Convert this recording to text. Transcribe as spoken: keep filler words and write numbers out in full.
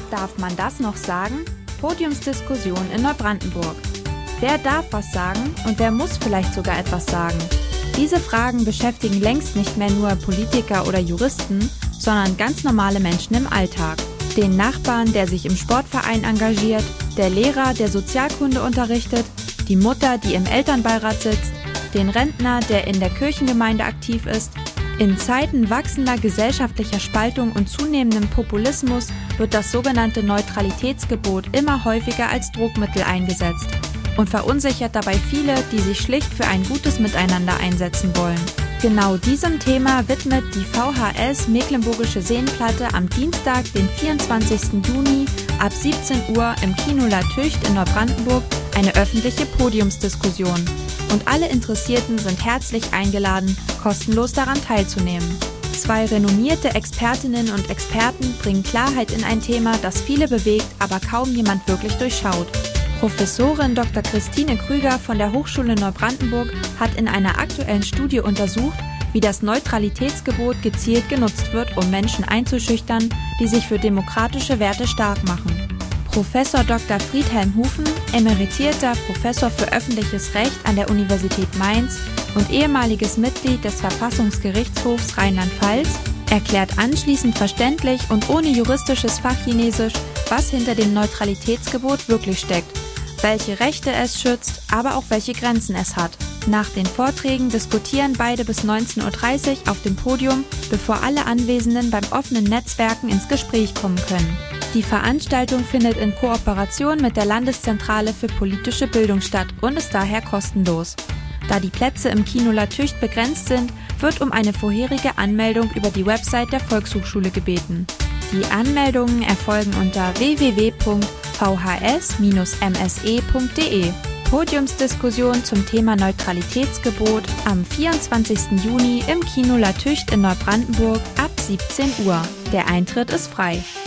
Darf man das noch sagen? Podiumsdiskussion in Neubrandenburg. Wer darf was sagen und wer muss vielleicht sogar etwas sagen? Diese Fragen beschäftigen längst nicht mehr nur Politiker oder Juristen, sondern ganz normale Menschen im Alltag. Den Nachbarn, der sich im Sportverein engagiert, der Lehrer, der Sozialkunde unterrichtet, die Mutter, die im Elternbeirat sitzt, den Rentner, der in der Kirchengemeinde aktiv ist. In Zeiten wachsender gesellschaftlicher Spaltung und zunehmendem Populismus wird das sogenannte Neutralitätsgebot immer häufiger als Druckmittel eingesetzt und verunsichert dabei viele, die sich schlicht für ein gutes Miteinander einsetzen wollen. Genau diesem Thema widmet die V H S Mecklenburgische Seenplatte am Dienstag, den vierundzwanzigsten Juni ab siebzehn Uhr im Kino La Tücht in Neubrandenburg eine öffentliche Podiumsdiskussion. Und alle Interessierten sind herzlich eingeladen, kostenlos daran teilzunehmen. Zwei renommierte Expertinnen und Experten bringen Klarheit in ein Thema, das viele bewegt, aber kaum jemand wirklich durchschaut. Professorin Doktor Christine Krüger von der Hochschule Neubrandenburg hat in einer aktuellen Studie untersucht, wie das Neutralitätsgebot gezielt genutzt wird, um Menschen einzuschüchtern, die sich für demokratische Werte stark machen. Professor Doktor Friedhelm Hufen, emeritierter Professor für öffentliches Recht an der Universität Mainz und ehemaliges Mitglied des Verfassungsgerichtshofs Rheinland-Pfalz, erklärt anschließend verständlich und ohne juristisches Fachchinesisch, was hinter dem Neutralitätsgebot wirklich steckt, welche Rechte es schützt, aber auch welche Grenzen es hat. Nach den Vorträgen diskutieren beide bis neunzehn Uhr dreißig auf dem Podium, bevor alle Anwesenden beim offenen Netzwerken ins Gespräch kommen können. Die Veranstaltung findet in Kooperation mit der Landeszentrale für politische Bildung statt und ist daher kostenlos. Da die Plätze im Kino La Tücht begrenzt sind, wird um eine vorherige Anmeldung über die Website der Volkshochschule gebeten. Die Anmeldungen erfolgen unter w w w punkt v h s bindestrich m s e punkt d e. Podiumsdiskussion zum Thema Neutralitätsgebot am vierundzwanzigsten Juni im Kino La Tücht in Neubrandenburg ab siebzehn Uhr. Der Eintritt ist frei.